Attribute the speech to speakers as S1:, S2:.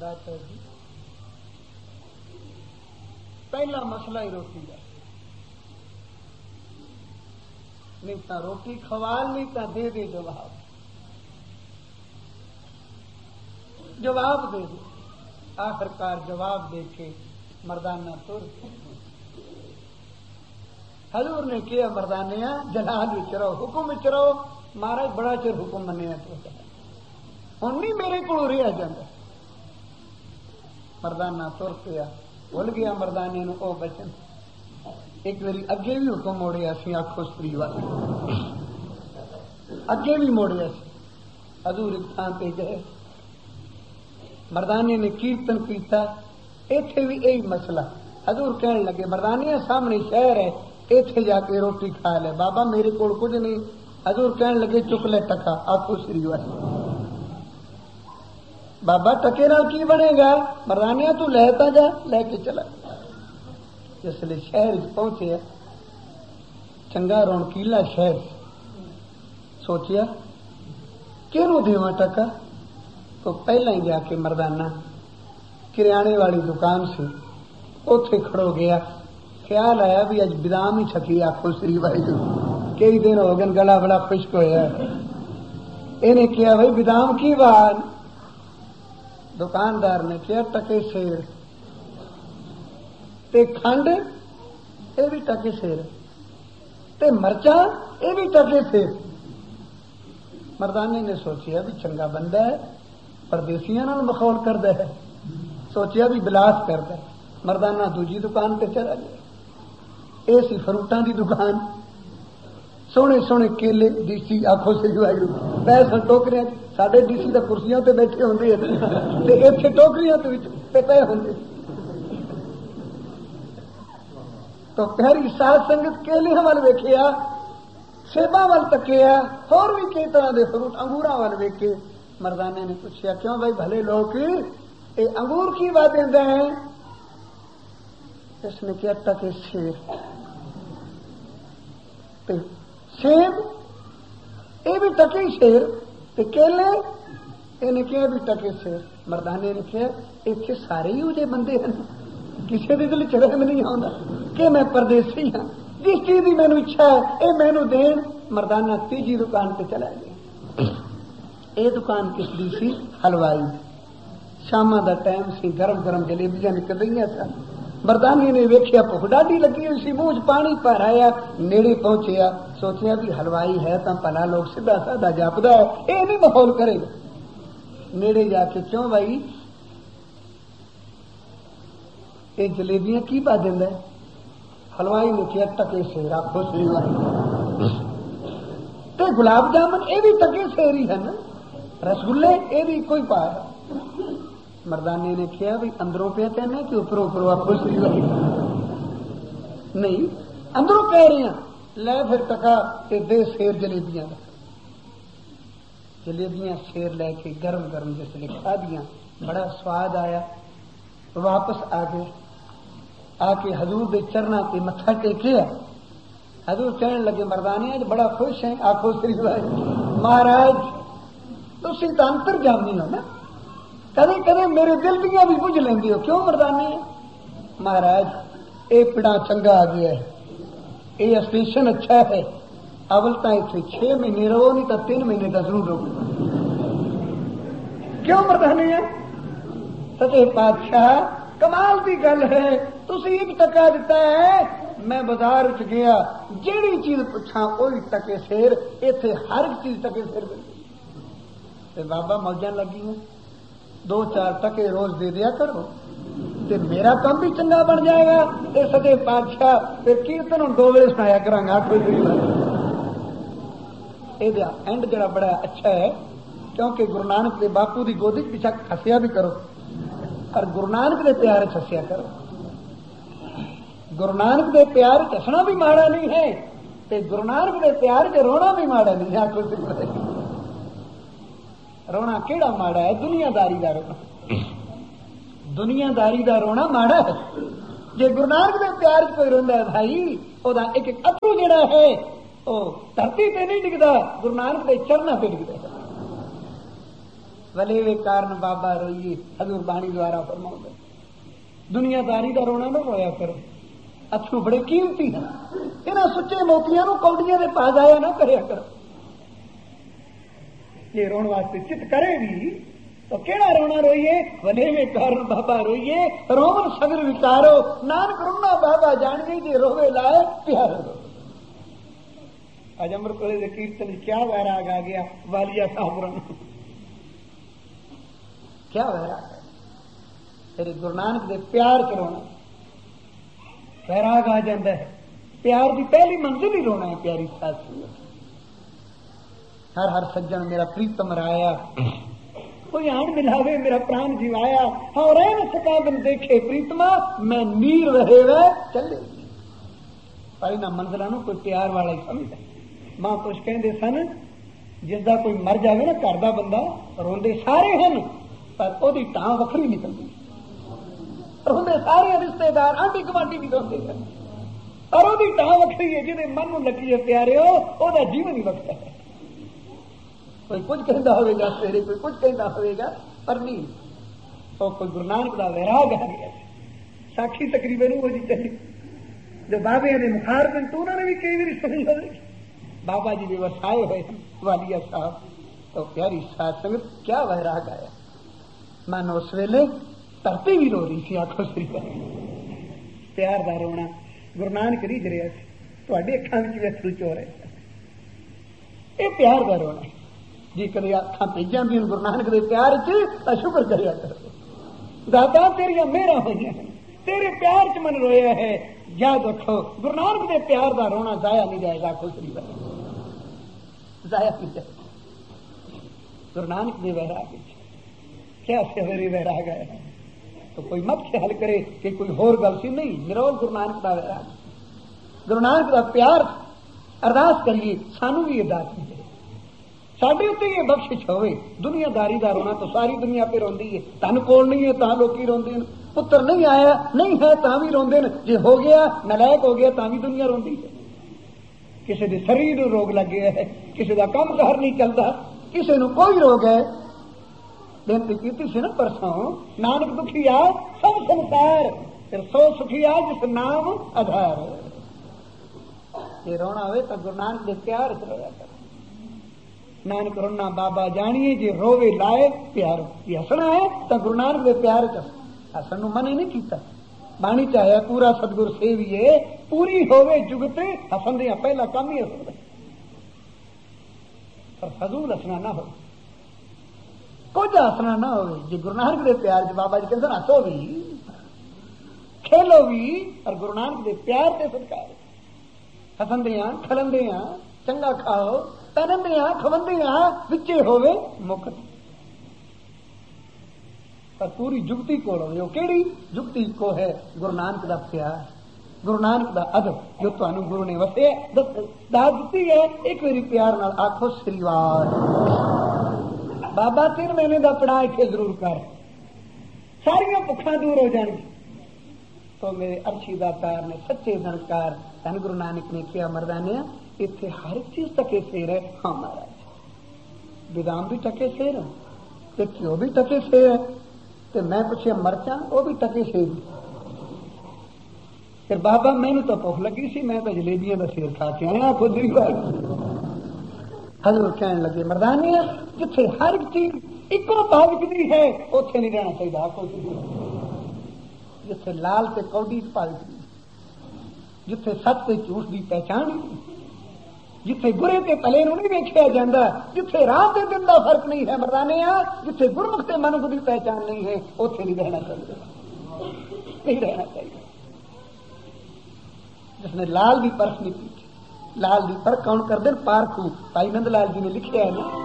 S1: दाता जी पहला मसला ही रोटी का, नहीं तो रोटी खवाल, नहीं तो दे दे जवाब, जवाब दे दे। आखिरकार जवाब दे के मर्दाना तुर हजूर ने किया मर्दानिया जलाल विच रहो, हुक्म विच रहो। महाराज बड़ा चिर हुक्म मनिया तो हुण नहीं मेरे को रहा जाता। मर्दाना तुर पिया, भुल गया मर्दाने नूं ओ बचन। एक बारी अगे भी हुक्म मोड़िया सी, आखो स्त्री वाले अगे भी मोड़िया सी। हजूर एक थां ते गए, मर्दाने ने कीर्तन किया, इत्थे भी यही मसला। हजूर कहने लगे मर्दानिया सामने शहर है, इत्थे जाके रोटी खा ले। बाबा मेरे कोल कुछ नहीं। हजूर कहने लगे चुक ले टका, आखो श्री वाले। बाबा टके नाल की बनेगा? मर्दानिया तू लेता जा, लेके चला। जिसले शहर पहुंचे, चंगा रौनकीला शहर, सोचिया किनू देवा टका। तो पहला ही जाके मर्दाना किराने वाली दुकान से उथे खड़ो गया। ख्याल आया भी अज बादाम ही छकी, आखो श्री वाहिगुरू। कई दिन हो गए, गला बड़ा खुश्क होया। इन्हें किया भाई बादाम की बात? दुकानदार ने किया टके शेर, ते खंड ये भी टके शेर, ते मरचा ये भी टके शेर। मर्दाने ने सोचिया भी चंगा बंदा है, परदेसियों नाल मखौल करदा है। सोचिया भी बिलास करदा है। मर्दाना दूजी दुकान पे चला गया। ये सी फ्रूटां दी दुकान, सोहने सोहने केले डीसी, आखो श्री वाहिगुरू। पैसे टोकरियां, साडे डीसी दा कुर्सियां ते बैठे होंदे ते इत्थे टोकरियां ते विच पे होंदे। तो प्यारी साध संगत केलियां वाल वेखिया, सेबा वाल तकिया, होर भी कई तरह के फ्रूट अंगूरां वाल वेखे। मर्दाने ने पूछा क्यों भाई भले लोग ये अंगूर की बात देंगे हैं? इसने क्या टके सेब, सेब ये भी टके शेर, ते केले इन्हें क्या भी टके शेर। मर्दाने ने कहा इतने सारे ही उजे बंदे हैं, किसी के दिल चढ़े में नहीं आता कि मैं परदेसी हाँ, जिस चीज की मैनू इच्छा है ये मैनू देन। मर्दाना तीजी दुकान पे चला गया। ये दुकान किसदी सी? हलवाई। शामा दा टाइम सी, गरम गरम जलेबियां निकल रही सन। मर्दानी ने वेखिया भुख डाढी लगी हुई सी, मुंह च पानी भर आया। नेड़े पहुंचिया, सोचिया भी हलवाई है तो भला लोग सीधा साधा जापदा है, ये नहीं माहौल करेगा। नेड़े जाके क्यों भाई ये जलेबियां की पा देंदा है? हलवाई ने किया टके से, आखो श्री वाहिगुरू। ते गुलाब जामुन ये भी टके शेर ही है ना, रसगुल्ले ये भी कोई पा है। मर्दाने ने किया भी अंदरों पे कहना कि ऊपरों ऊपरों, आखो श्री वाहिगुरू। नहीं, अंदरों कह रहे हैं, ले फिर टका ते दे शेर जलेबियां। जलेबियां शेर लेके गरम गरम जिसले खा दिया, बड़ा स्वाद आया। वापस आ गए, आके हजूर के चरणा पे मत्था टेकिया। हजूर कहने लगे मर्दाने आज बड़ा खुश है, आखो श्री वाहिगुरू। महाराज तुसी तो अंतरजामी हो ना, कदे कदे मेरे दिल दियां भी बुझ लेंदे हो। क्यों मर्दाने? महाराज ये पिड़ा चंगा आ गया है, ये स्टेशन अच्छा है। अवल तो इतने 6 महीने रहो, नहीं तो 3 महीने का जरूर रहो। क्यों मर्दाने? सचे पातशाह कमाल की गल है, तुसी एक टका दिता है, मैं बाजार च गया, जेड़ी चीज पूछा वही टके शेर, इत्थे हर एक चीज टके शेर मिलती। बाबा मौजा लगी है, 2-4 टके रोज दे दिया करो, ते मेरा काम भी चंगा बन जाएगा। ये सचे पातशाह फिर कीर्तन हम 2 वेले सुनाया करांगा। एंड जरा बड़ा अच्छा है, क्योंकि गुरु नानक दे बापू की गोदी बेशक हसिया भी करो, पर गुरु नानक दे प्यार च हसिया करो। गुरु नानक दे प्यार च हसना भी माड़ा नहीं है, ते गुरु नानक दे प्यार च रोना भी माड़ा नहीं है। रोना केड़ा माड़ा है? दुनियादारी का रोना, दुनियादारी का रोना माड़ा है। जे गुरु नानक दे प्यार च कोई रोंदा है भाई, ओदा एक एक अथरू जिहड़ा है ओ धरती ते नहीं डिगदा, गुरु नानक दे चरणा ते डिगदा है। वलेवे कारण बाबा रोइए, हजूर बाणी द्वारा फरमाउंदे दुनियादारी का रोना ना रोया करो, अथरू बड़े कीमती हैं, इन्हां सुच्चे मोतियां नूं कौडियां दे पा जाया ना करया करो। ये रोण वास्ते चित करे भी तो केड़ा रोना रोइए, वलेवे कारण बाबा रोइए, रोवन सगर विचारो, नानक रुना बाबा जान गई जे रोवे लाए प्यार रो। अज अमृतसर के कीर्तन क्या वैराग आ गया, वालिया साहब क्या वैराग है तेरे गुरु नानक दे प्यार च रोना, वैराग आ जाता है। प्यार की पहली मंजिल ही रोना है प्यारी साथ संगत। हर हर सज्जन मेरा प्रीतम राया, कोई आन मिलावे मेरा प्राण जीवाया, हाँ रह न सका बिन देखे प्रीतमा, मैं नीर रहे वह चले। पर इन्हां मंजिलों नूं कोई प्यार वाला ही समझदा। महापुरुष कहते सन जिसका कोई मर जाए ना घर का बंदा, रोंदे सारे हैं पर ओदी टां वखरी निकलती, रोंदे सारे रिश्तेदार आंटी गुआंढी भी रोंदे हैं पर ओदी टां वखरी है। जिहदे मन नूं लगी है प्यारे ओदा जीवन ही वखरा है। कोई कुछ कहता होगा सवेरे, कोई कुछ कहता होगा पर नहीं, तो कोई गुरु नानक का वैराग आ गया। साखी तकरीबन वो जी चली जो बाबे ने मुखार दिन तो उन्होंने भी कई बार सुनी होगी। बाबा जी व्यवसाय हुए वालिया साहब, तो प्यारी साथ संगत क्या वैराग आया। मानो उस वेले धरती भी रो रही थी, आखो श्री प्यार का रोना गुरु नानक रिझ रहा है, तुहाडी अखां विच भी अथरू चो रहे। ये प्यार का रोना जी, कदे अखां पै जांदियां गुरु नानक दे प्यार च शुक्र करिया करो। दाता तेरिया मेहरां होईयां, तेरे प्यार च मन रोया है। याद रखो गुरु नानक दे प्यार का रोना जाया नहीं जाएगा, आखो श्री जाया नहीं जाएगा। गुरु नानक दे वैराग क्या सवेरे वैराग आया, तो कोई मत ख्याल करे कि कोई होर गल सी, नहीं, निरोल गुरु नानक का वैराग, गुरु नानक का प्यार। अरदास करिए सानू भी अरदास मिले, साडे उत्ते ये बख्शिश होवे। दुनियादारी का रोना तो सारी दुनिया पे रोंदी है, धन कोल नहीं है तां लोकी रोंदे ने, पुत्र नहीं आया नहीं है तां भी रोंदे ने, जे हो गया नलायक हो गया तां भी दुनिया रोंदी है। किसी के शरीर नूं रोग लग गया है, किसी का काम कार नहीं चलता, किसी नूं कोई रोग है। बेनती की सी ना परसों, नानक दुखिया सब संसार, फिर सो सुखिया जिस नाम आधार। ये रोना हो तो गुरु नानक दे प्यार च रोया कर। नानक रोना बाबा जानिए जे रोवे लाए प्यार। ये हसना है तो गुरु नानक दे प्यार च हसन नूं मना नहीं कीता। बाणी चाहे पूरा सतगुर सेविए, पूरी होवे जुगत हसन दिया पहला काम ही हसन, पर फजूल हसना ना हो, कुछ हसना ना हो। जे गुरु नानक दे प्यार च बाबा जी कहते हसो भी खेलो भी, और गुरु नानक दे प्यार ते सत्कार हसंदियां खलंदियां चंगा खाओ, पहनदियां खवंदियां विचे होवे मुक्त। पर पूरी जुगती को लो, केड़ी जुगती को है गुरु नानक दा प्यार, गुरु नानक दा अदब जो तुहानू गुरु ने वसे दात दिती है। एक मेरी प्यार नाल आखो श्रीवार बाबा 3 महीने का पड़ा इत्थे जरूर कर, सारियां भुखां दूर हो जाएंगी। तो मेरे अर्शी दातार ने सच्चे धनकार धन गुरु नानक ने किया मरदाने इत्थे हर चीज टके सेर है। हाँ महाराज, बेदाम भी टके सेर है, ते घ्यो भी टके सेर है, ते मैं पूछे मरचा वो भी टके सेर। फिर बाबा मैनू तो भुख लगी सी, मैं तो जलेबियां का सेर खा के आया खुद ही बात। हजूर कहने लगे मरदाने जिथे हर चीज इको भाव विकदी है उथे नहीं रहना चाहिए। आखो जिथे लाल ते कौडी भाव विकदी, जिथे सच ते झूठ की पहचान, जिथे बुरे ते भले नहीं वेखिया जाता, जिथे रात ते दिन का फर्क नहीं है मरदाने, जिथे गुरमुख ते मनुख की पहचान नहीं है उथे नहीं रहना चाहिए, नहीं रहना चाहिए। जिसने लाल की परख नहीं की, लाल की परख कौन कर दे पारखू, भाई नंद लाल जी ने लिखा है ना,